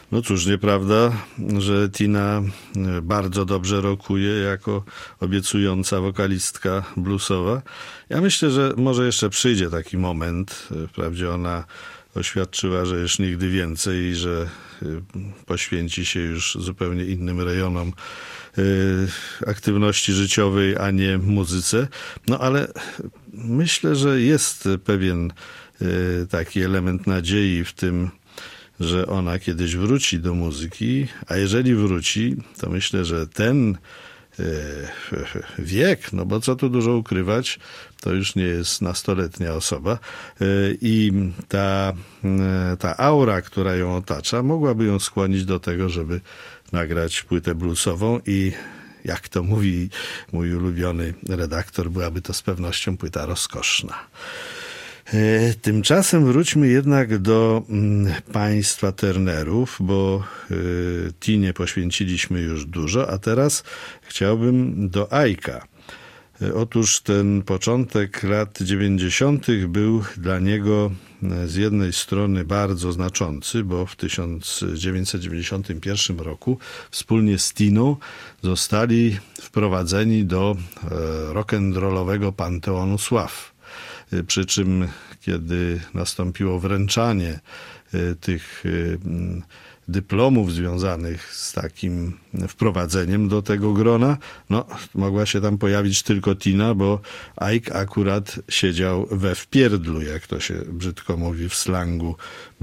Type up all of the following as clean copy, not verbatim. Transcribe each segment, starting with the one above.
No cóż, nieprawda, że Tina bardzo dobrze rokuje jako obiecująca wokalistka bluesowa. Ja myślę, że może jeszcze przyjdzie taki moment. Wprawdzie ona oświadczyła, że już nigdy więcej i że poświęci się już zupełnie innym rejonom aktywności życiowej, a nie muzyce. No ale myślę, że jest pewien taki element nadziei w tym, że ona kiedyś wróci do muzyki, a jeżeli wróci, to myślę, że ten wiek, no bo co tu dużo ukrywać, to już nie jest nastoletnia osoba i ta aura, która ją otacza, mogłaby ją skłonić do tego, żeby nagrać płytę bluesową i jak to mówi mój ulubiony redaktor, byłaby to z pewnością płyta rozkoszna. Tymczasem wróćmy jednak do państwa Turnerów, bo Tinie poświęciliśmy już dużo, a teraz chciałbym do Ike'a. Otóż ten początek lat 90. był dla niego z jednej strony bardzo znaczący, bo w 1991 roku wspólnie z Tiną zostali wprowadzeni do rock'n'rollowego panteonu sław. Przy czym, kiedy nastąpiło wręczanie tych dyplomów związanych z takim wprowadzeniem do tego grona, no, mogła się tam pojawić tylko Tina, bo Ike akurat siedział we wpierdlu, jak to się brzydko mówi w slangu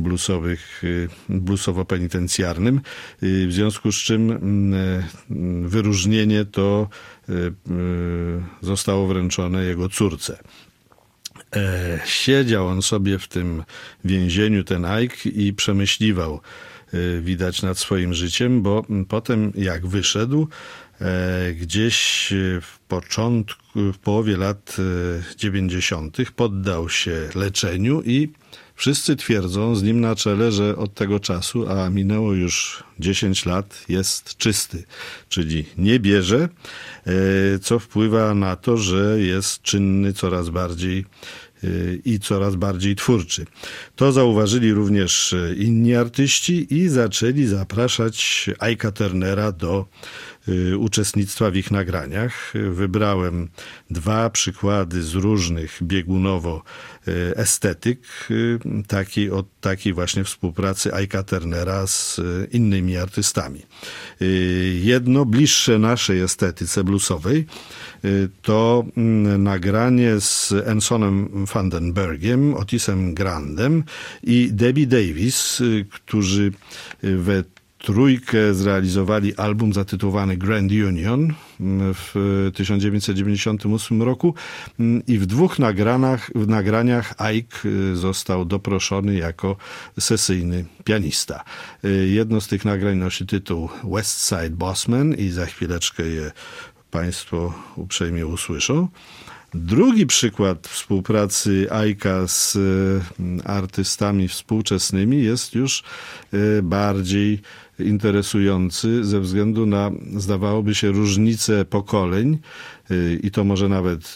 bluesowo-penitencjarnym, w związku z czym wyróżnienie to zostało wręczone jego córce. Siedział on sobie w tym więzieniu, ten Ike, i przemyśliwał, widać, nad swoim życiem, bo potem jak wyszedł, gdzieś w połowie lat 90. poddał się leczeniu i wszyscy twierdzą z nim na czele, że od tego czasu, a minęło już 10 lat, jest czysty, czyli nie bierze, co wpływa na to, że jest czynny coraz bardziej i coraz bardziej twórczy. To zauważyli również inni artyści i zaczęli zapraszać Ike'a Turnera do uczestnictwa w ich nagraniach. Wybrałem 2 przykłady z różnych biegunowo estetyk takiej właśnie współpracy Ike'a Turnera z innymi artystami. Jedno bliższe naszej estetyce bluesowej to nagranie z Ansonem Vandenbergiem, Otisem Grandem i Debbie Davis, którzy we trójkę zrealizowali album zatytułowany Grand Union w 1998 roku i w 2 nagraniach Ike został doproszony jako sesyjny pianista. Jedno z tych nagrań nosi tytuł West Side Bossman i za chwileczkę je Państwo uprzejmie usłyszą. Drugi przykład współpracy Ike'a z artystami współczesnymi jest już bardziej interesujący ze względu na, zdawałoby się, różnicę pokoleń i to może nawet